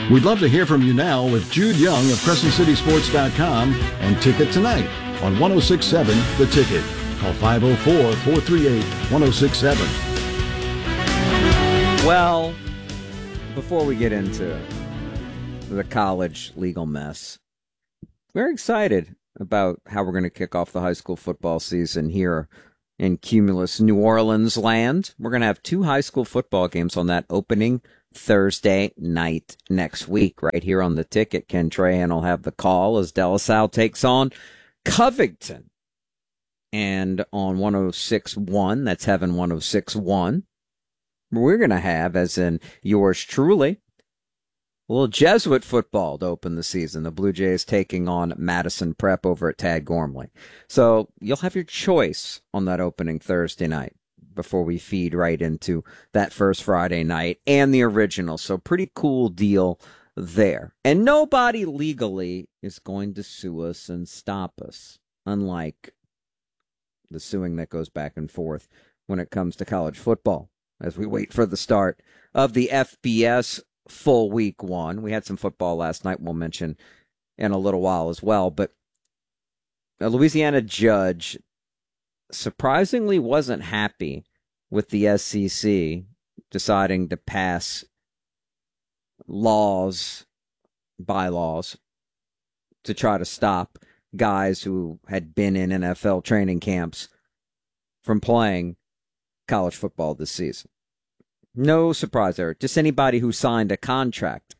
We'd love to hear from you now with Jude Young of CrescentCitySports.com and Ticket Tonight on 1067 The Ticket. Call 504-438-1067. Well, before we get into the college legal mess, we're excited about how we're going to kick off the high school football season here in Cumulus, New Orleans land. We're going to have 2 high school football games on that opening Thursday night next week, right here on The Ticket. Ken Trahan will have the call as De La Salle takes on Covington. And on 106.1, that's Heaven 106.1, we're going to have, as in yours truly, a little Jesuit football to open the season. The Blue Jays taking on Madison Prep over at Tad Gormley. So you'll have your choice on that opening Thursday night before we feed right into that first Friday night and the original. So pretty cool deal there. And nobody legally is going to sue us and stop us, unlike the suing that goes back and forth when it comes to college football. As we wait for the start of the FBS full week 1. We had some football last night we'll mention in a little while as well. But a Louisiana judge surprisingly wasn't happy with the SEC deciding to pass bylaws, to try to stop guys who had been in NFL training camps from playing college football this season. No surprise there. Just anybody who signed a contract.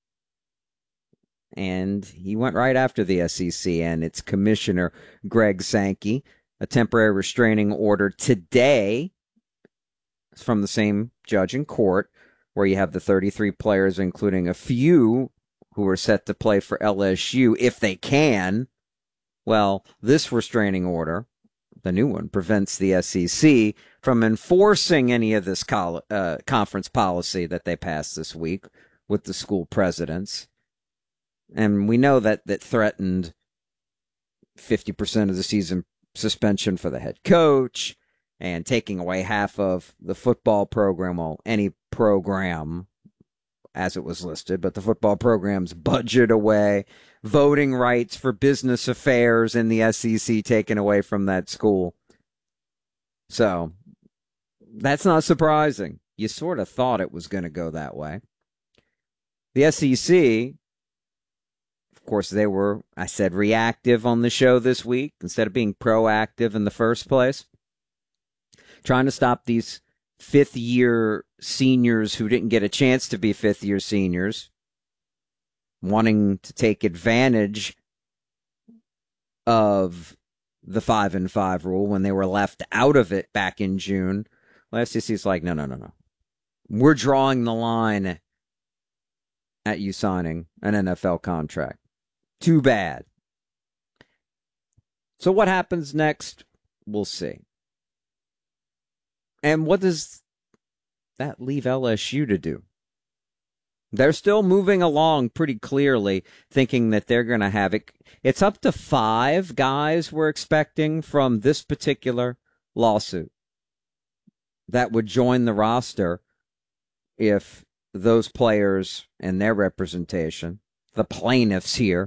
And he went right after the SEC and its commissioner, Greg Sankey. A temporary restraining order today from the same judge in court, where you have the 33 players, including a few who are set to play for LSU if they can. Well, this restraining order, the new one, prevents the SEC from enforcing any of this conference policy that they passed this week with the school presidents. And we know that threatened 50% of the season suspension for the head coach and taking away half of the football program, well, any program as it was listed, but the football program's budget away, voting rights for business affairs in the SEC taken away from that school. So that's not surprising. You sort of thought it was going to go that way. The SEC, of course, they were, I said, reactive on the show this week instead of being proactive in the first place. Trying to stop these fifth-year seniors who didn't get a chance to be fifth-year seniors, wanting to take advantage of the 5-and-5 rule when they were left out of it back in June. Well, SEC's like, no. We're drawing the line at you signing an NFL contract. Too bad. So what happens next? We'll see. And what does that leave LSU to do? They're still moving along pretty clearly, thinking that they're going to have it. It's up to 5 guys we're expecting from this particular lawsuit that would join the roster if those players and their representation, the plaintiffs here,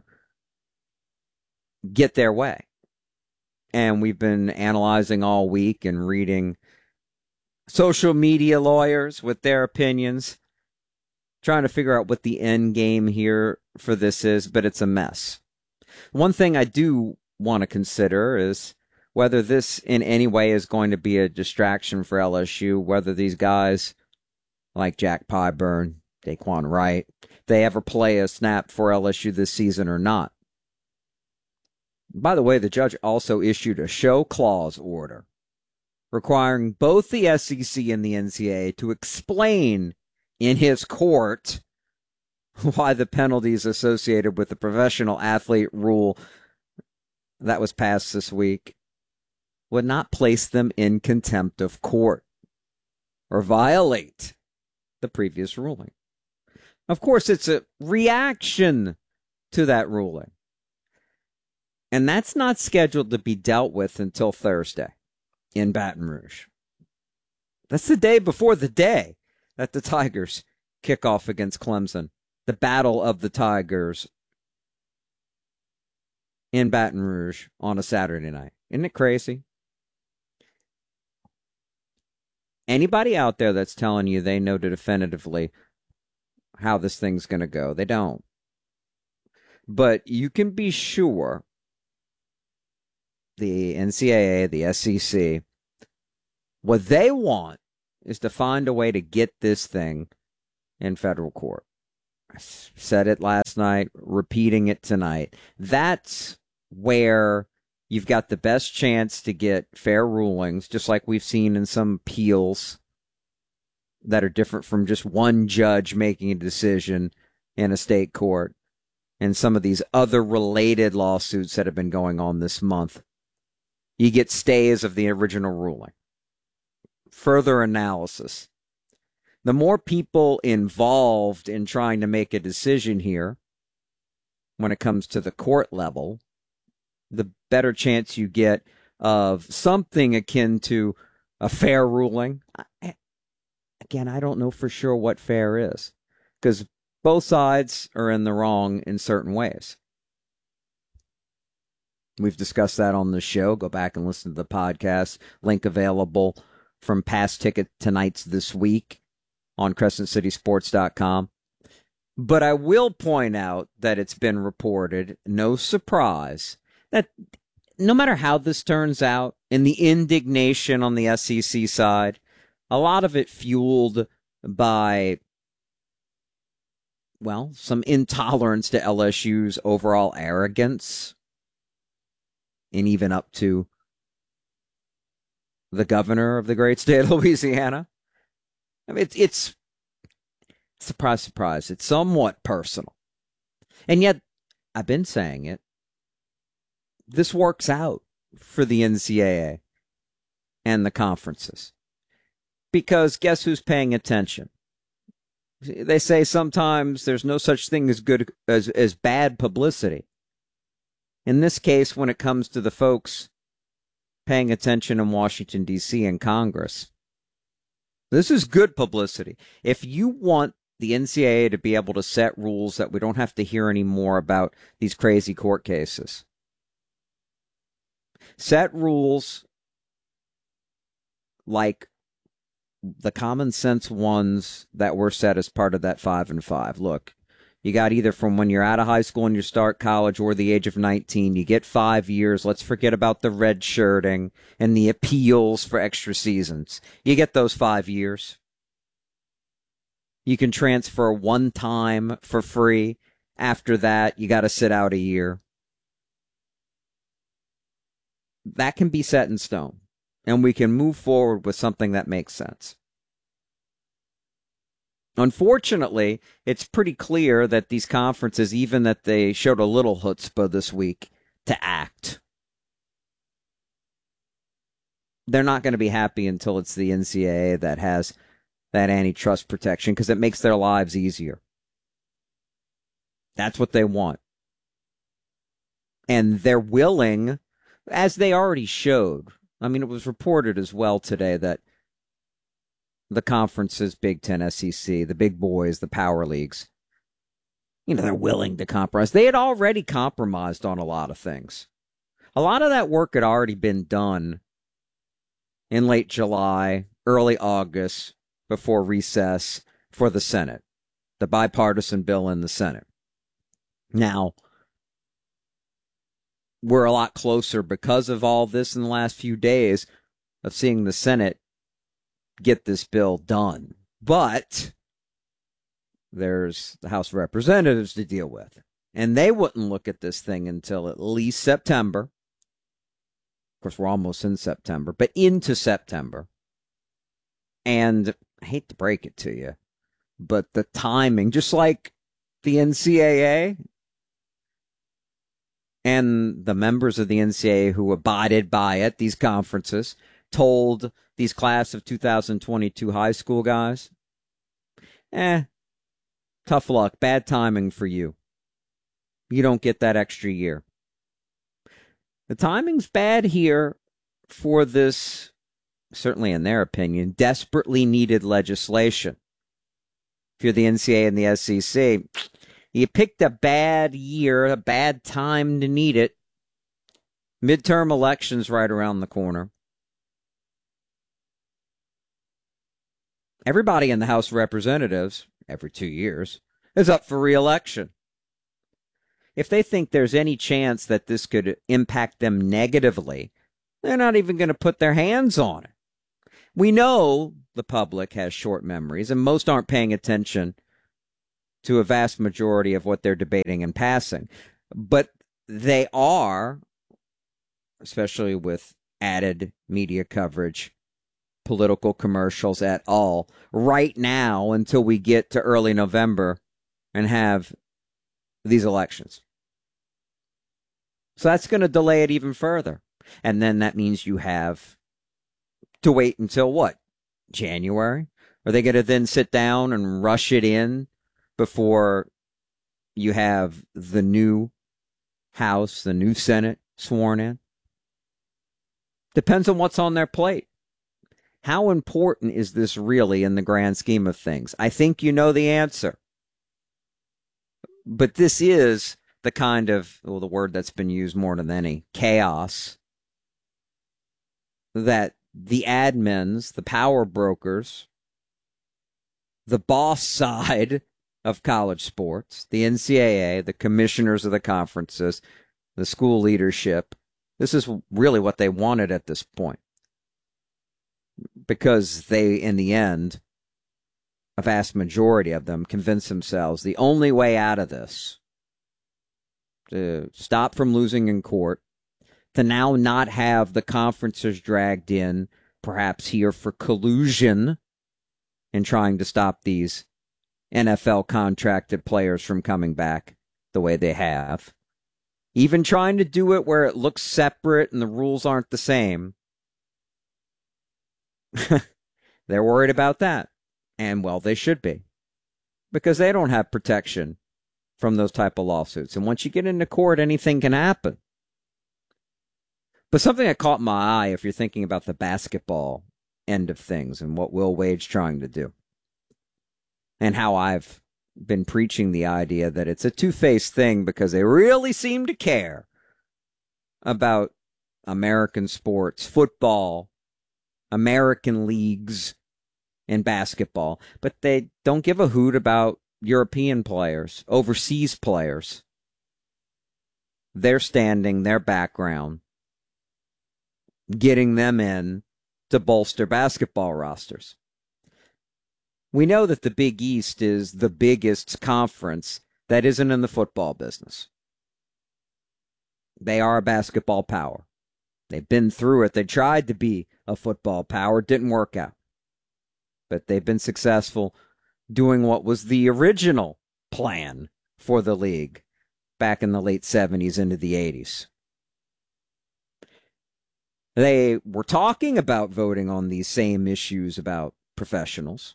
get their way. And we've been analyzing all week and reading social media lawyers with their opinions, trying to figure out what the end game here for this is, but it's a mess. One thing I do want to consider is whether this in any way is going to be a distraction for LSU, whether these guys like Jack Pyburn, Daquan Wright, they ever play a snap for LSU this season or not. By the way, the judge also issued a show clause order requiring both the SEC and the NCAA to explain in his court why the penalties associated with the professional athlete rule that was passed this week would not place them in contempt of court or violate the previous ruling. Of course, it's a reaction to that ruling. And that's not scheduled to be dealt with until Thursday in Baton Rouge. That's the day before the day that the Tigers kick off against Clemson the Battle of the Tigers in Baton Rouge on a Saturday night. Isn't it crazy? Anybody out there that's telling you they know definitively how this thing's going to go, they don't. But you can be sure the NCAA, the SEC, what they want is to find a way to get this thing in federal court. I said it last night, repeating it tonight. That's where you've got the best chance to get fair rulings, just like we've seen in some appeals that are different from just one judge making a decision in a state court, and some of these other related lawsuits that have been going on this month. You get stays of the original ruling. Further analysis. The more people involved in trying to make a decision here, when it comes to the court level, the better chance you get of something akin to a fair ruling. Again, I don't know for sure what fair is, because both sides are in the wrong in certain ways. We've discussed that on the show. Go back and listen to the podcast. Link available from past ticket tonight's this week on CrescentCitySports.com. But I will point out that it's been reported, no surprise, that no matter how this turns out, in the indignation on the SEC side, a lot of it fueled by, well, some intolerance to LSU's overall arrogance, and even up to the governor of the great state of Louisiana. I mean, it's surprise, surprise. It's somewhat personal. And yet, I've been saying it, this works out for the NCAA and the conferences. Because guess who's paying attention? They say sometimes there's no such thing as good as bad publicity. In this case, when it comes to the folks paying attention in Washington, D.C. and Congress, this is good publicity. If you want the NCAA to be able to set rules that we don't have to hear anymore about these crazy court cases, set rules like the common sense ones that were set as part of that 5 and 5. Look, you got either from when you're out of high school and you start college or the age of 19, you get 5 years. Let's forget about the red shirting and the appeals for extra seasons. You get those 5 years. You can transfer one time for free. After that, you got to sit out a year. That can be set in stone, and we can move forward with something that makes sense. Unfortunately, it's pretty clear that these conferences, even that they showed a little chutzpah this week to act, they're not going to be happy until it's the NCAA that has that antitrust protection, because it makes their lives easier. That's what they want. And they're willing, as they already showed. I mean, it was reported as well today that the conferences, Big Ten, SEC, the big boys, the power leagues, they're willing to compromise. They had already compromised on a lot of things. A lot of that work had already been done in late July, early August, before recess for the Senate, the bipartisan bill in the Senate. Now, we're a lot closer because of all this in the last few days of seeing the Senate get this bill done. But there's the House of Representatives to deal with. And they wouldn't look at this thing until at least September. Of course, we're almost in September, but into September. And I hate to break it to you, but the timing, just like the NCAA and the members of the NCAA who abided by it, these conferences, told these class of 2022 high school guys, tough luck, bad timing for you. You don't get that extra year. The timing's bad here for this, certainly in their opinion, desperately needed legislation. If you're the NCAA and the SEC, You picked a bad year, a bad time to need it. Midterm elections right around the corner. Everybody in the House of Representatives, every 2 years, is up for re-election. If they think there's any chance that this could impact them negatively, they're not even going to put their hands on it. We know the public has short memories, and most aren't paying attention to a vast majority of what they're debating and passing. But they are, especially with added media coverage, political commercials at all, right now until we get to early November and have these elections. So that's going to delay it even further. And then that means you have to wait until what? January? Are they going to then sit down and rush it in before you have the new House, the new Senate sworn in? Depends on what's on their plate. How important is this really in the grand scheme of things? I think you know the answer. But this is the kind of, well, the word that's been used more than any, chaos, that the admins, the power brokers, the boss side of college sports, the NCAA, the commissioners of the conferences, the school leadership, this is really what they wanted at this point. Because they, in the end, a vast majority of them convince themselves the only way out of this, to stop from losing in court, to now not have the conferences dragged in, perhaps here for collusion in trying to stop these NFL contracted players from coming back the way they have. Even trying to do it where it looks separate and the rules aren't the same. They're worried about that. And, well, they should be. Because they don't have protection from those type of lawsuits. And once you get into court, anything can happen. But something that caught my eye, if you're thinking about the basketball end of things and what Will Wade's trying to do, and how I've been preaching the idea that it's a two-faced thing because they really seem to care about American sports, football, American leagues, and basketball, but they don't give a hoot about European players, overseas players, their standing, their background, getting them in to bolster basketball rosters. We know that the Big East is the biggest conference that isn't in the football business. They are a basketball power. They've been through it. They tried to be a football power. It didn't work out. But they've been successful doing what was the original plan for the league back in the late 70s into the 80s. They were talking about voting on these same issues about professionals.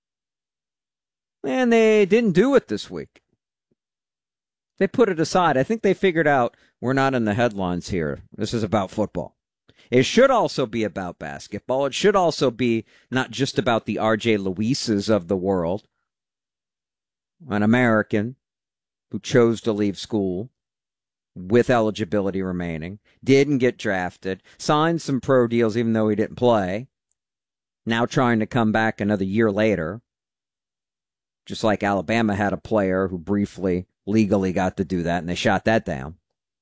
And they didn't do it this week. They put it aside. I think they figured out we're not in the headlines here. This is about football. It should also be about basketball. It should also be not just about the R.J. Luises of the world. An American who chose to leave school with eligibility remaining, didn't get drafted, signed some pro deals even though he didn't play, now trying to come back another year later. Just like Alabama had a player who briefly, legally got to do that, and they shot that down.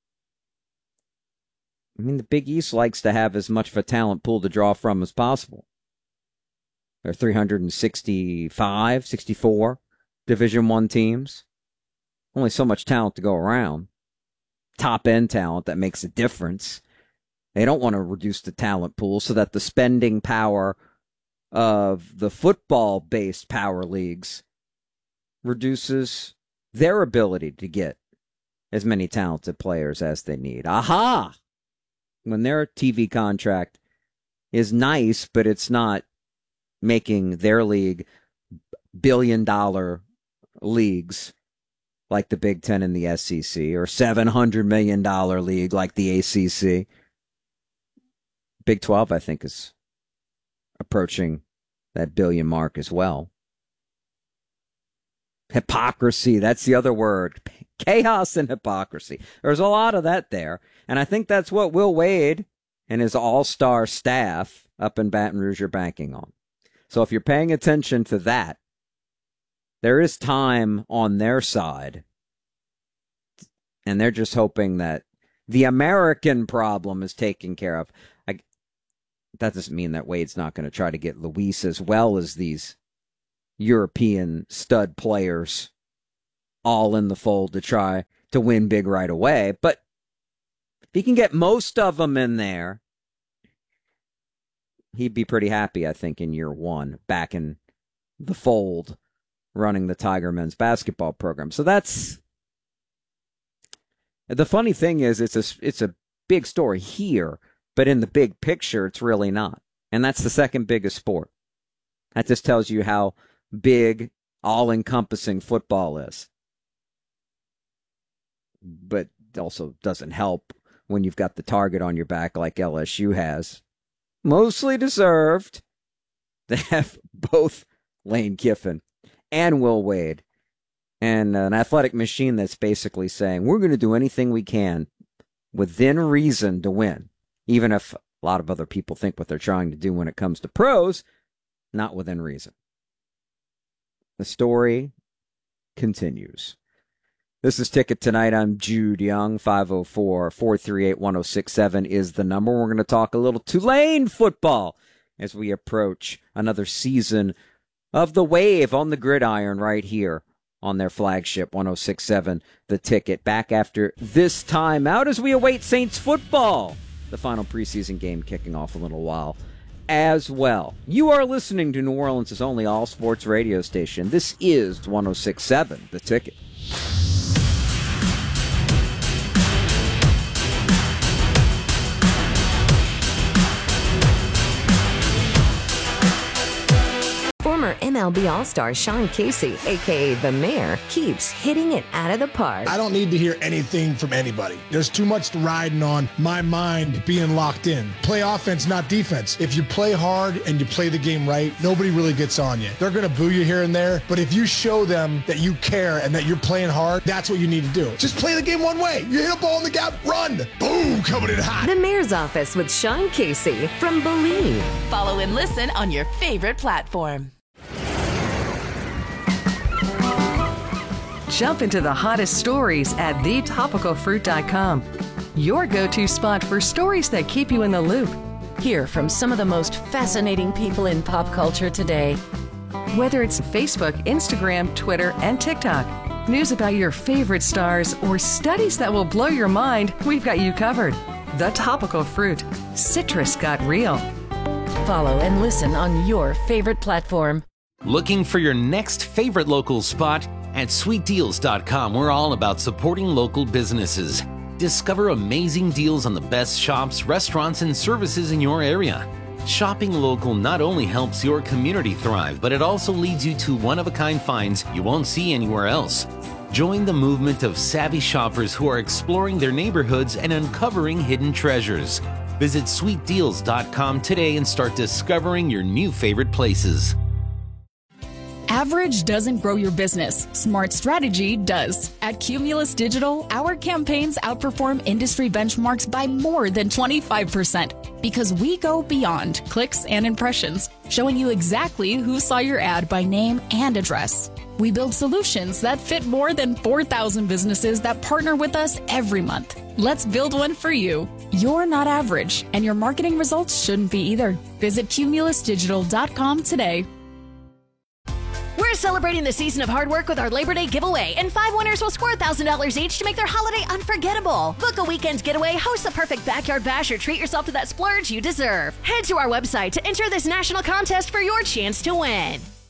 I mean, the Big East likes to have as much of a talent pool to draw from as possible. There are 365, 64 Division I teams. Only so much talent to go around. Top-end talent that makes a difference. They don't want to reduce the talent pool so that the spending power of the football-based power leagues reduces their ability to get as many talented players as they need. Aha! When their TV contract is nice, but it's not making their league billion-dollar leagues like the Big Ten and the SEC, or $700 million league like the ACC. Big 12, I think, is approaching that billion mark as well. Hypocrisy, that's the other word. Chaos and hypocrisy. There's a lot of that there. And I think that's what Will Wade and his all-star staff up in Baton Rouge are banking on. So if you're paying attention to that, there is time on their side. And they're just hoping that the American problem is taken care of. That doesn't mean that Wade's not going to try to get Luis as well as these European stud players all in the fold to try to win big right away. But if he can get most of them in there, he'd be pretty happy, I think, in year one, back in the fold, running the Tiger men's basketball program. So that's... The funny thing is, it's a big story here, but in the big picture, it's really not. And that's the second biggest sport. That just tells you how big, all-encompassing football is. But also doesn't help when you've got the target on your back like LSU has. Mostly deserved to have both Lane Kiffin and Will Wade. And an athletic machine that's basically saying, we're going to do anything we can within reason to win. Even if a lot of other people think what they're trying to do when it comes to pros, not within reason. The story continues. This is Ticket Tonight. I'm Jude Young. 504-438-1067 is the number. We're going to talk a little Tulane football as we approach another season of the Wave on the gridiron right here on their flagship 1067 The Ticket. Back after this time out as we await Saints football. The final preseason game kicking off in a little while as well. You are listening to New Orleans' only all-sports radio station. This is 1067 The Ticket. Former MLB All-Star Sean Casey, a.k.a. The Mayor, keeps hitting it out of the park. I don't need to hear anything from anybody. There's too much riding on my mind being locked in. Play offense, not defense. If you play hard and you play the game right, nobody really gets on you. They're going to boo you here and there, but if you show them that you care and that you're playing hard, that's what you need to do. Just play the game one way. You hit a ball in the gap, run. Boom, coming in hot. The Mayor's Office with Sean Casey from Believe. Follow and listen on your favorite platform. Jump into the hottest stories at thetopicalfruit.com. Your go-to spot for stories that keep you in the loop. Hear from some of the most fascinating people in pop culture today. Whether it's Facebook, Instagram, Twitter, and TikTok, news about your favorite stars, or studies that will blow your mind, we've got you covered. The Topical Fruit. Citrus got real. Follow and listen on your favorite platform. Looking for your next favorite local spot? At sweetdeals.com, we're all about supporting local businesses. Discover amazing deals on the best shops, restaurants, and services in your area. Shopping local not only helps your community thrive, but it also leads you to one-of-a-kind finds you won't see anywhere else. Join the movement of savvy shoppers who are exploring their neighborhoods and uncovering hidden treasures. Visit sweetdeals.com today and start discovering your new favorite places. Average doesn't grow your business. Smart strategy does. At Cumulus Digital, our campaigns outperform industry benchmarks by more than 25% because we go beyond clicks and impressions, showing you exactly who saw your ad by name and address. We build solutions that fit more than 4,000 businesses that partner with us every month. Let's build one for you. You're not average, and your marketing results shouldn't be either. Visit cumulusdigital.com today. We're celebrating the season of hard work with our Labor Day giveaway, and 5 winners will score $1,000 each to make their holiday unforgettable. Book a weekend getaway, host the perfect backyard bash, or treat yourself to that splurge you deserve. Head to our website to enter this national contest for your chance to win.